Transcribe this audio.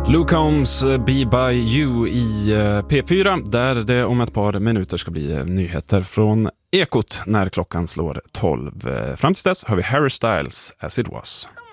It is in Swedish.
Luke Combs Be By You i P4 där det om ett par minuter ska bli nyheter från Ekot när klockan slår 12. Fram till dess har vi Harry Styles As It Was.